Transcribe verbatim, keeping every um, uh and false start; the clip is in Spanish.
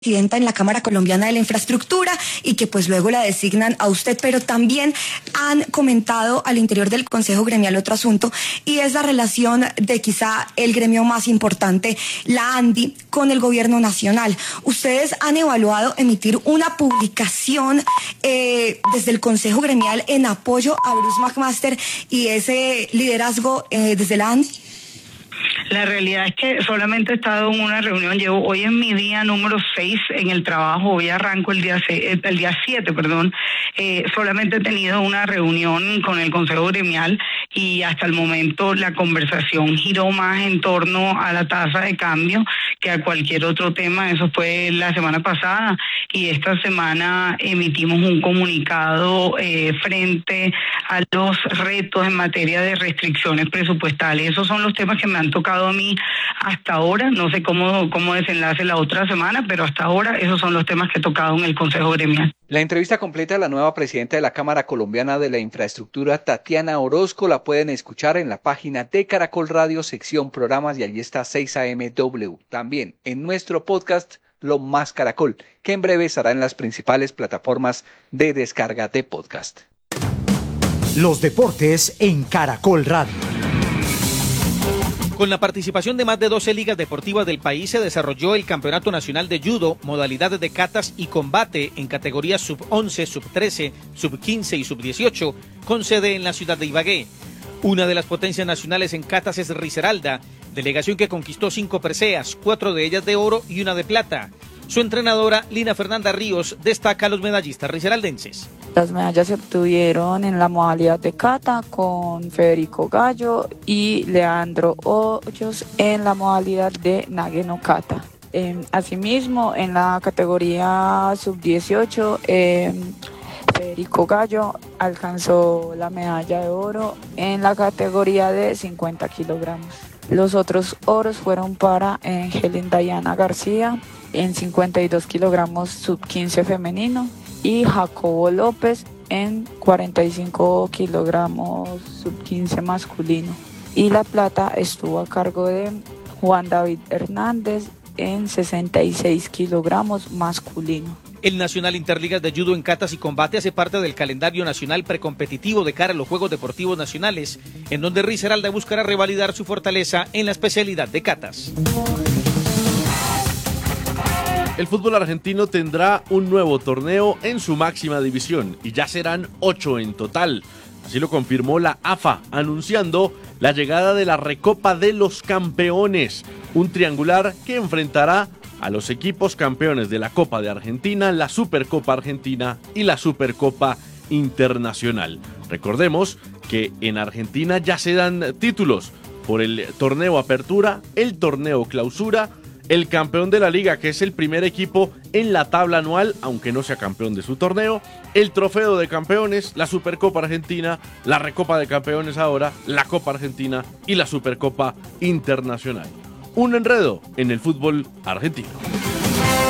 presidenta en la Cámara Colombiana de la Infraestructura y que pues luego la designan a usted, pero también han comentado al interior del Consejo Gremial otro asunto y es la relación de quizá el gremio más importante, la ANDI, con el gobierno nacional. Ustedes han evaluado emitir una publicación eh, desde el Consejo Gremial en apoyo a Bruce McMaster y ese liderazgo eh, desde la ANDI. La realidad es que solamente he estado en una reunión, llevo hoy en mi día número seis en el trabajo, hoy arranco el día seis, el día siete, perdón, eh, solamente he tenido una reunión con el Consejo Gremial y hasta el momento la conversación giró más en torno a la tasa de cambio que a cualquier otro tema. Eso fue la semana pasada y esta semana emitimos un comunicado eh, frente a los retos en materia de restricciones presupuestales. Esos son los temas que me han tocado a mí hasta ahora. No sé cómo, cómo desenlace la otra semana, pero hasta ahora esos son los temas que he tocado en el Consejo Gremial. La entrevista completa de la nueva presidenta de la Cámara Colombiana de la Infraestructura, Tatiana Orozco, la pueden escuchar en la página de Caracol Radio, sección programas, y allí está seis A M W. También en nuestro podcast, Lo Más Caracol, que en breve estará en las principales plataformas de descarga de podcast. Los deportes en Caracol Radio. Con la participación de más de doce ligas deportivas del país se desarrolló el Campeonato Nacional de Judo, modalidades de catas y combate en categorías sub once, sub trece, sub quince y sub dieciocho, con sede en la ciudad de Ibagué. Una de las potencias nacionales en catas es Risaralda, delegación que conquistó cinco preseas, cuatro de ellas de oro y una de plata. Su entrenadora, Lina Fernanda Ríos, destaca a los medallistas risaraldenses. Las medallas se obtuvieron en la modalidad de kata con Federico Gallo y Leandro Hoyos en la modalidad de Nage no Kata. Eh, asimismo, en la categoría sub dieciocho, eh, Federico Gallo alcanzó la medalla de oro en la categoría de cincuenta kilogramos. Los otros oros fueron para Helen Dayana García en cincuenta y dos kilogramos sub quince femenino y Jacobo López en cuarenta y cinco kilogramos sub quince masculino. Y la plata estuvo a cargo de Juan David Hernández en sesenta y seis kilogramos masculino. El Nacional Interligas de Judo en Catas y Combate hace parte del calendario nacional precompetitivo de cara a los Juegos Deportivos Nacionales, en donde Risaralda buscará revalidar su fortaleza en la especialidad de catas. El fútbol argentino tendrá un nuevo torneo en su máxima división y ya serán ocho en total. Así lo confirmó la A F A, anunciando la llegada de la Recopa de los Campeones, un triangular que enfrentará a los equipos campeones de la Copa de Argentina, la Supercopa Argentina y la Supercopa Internacional. Recordemos que en Argentina ya se dan títulos por el torneo Apertura, el torneo Clausura, el campeón de la liga, que es el primer equipo en la tabla anual, aunque no sea campeón de su torneo, el trofeo de campeones, la Supercopa Argentina, la Recopa de Campeones ahora, la Copa Argentina y la Supercopa Internacional. Un enredo en el fútbol argentino.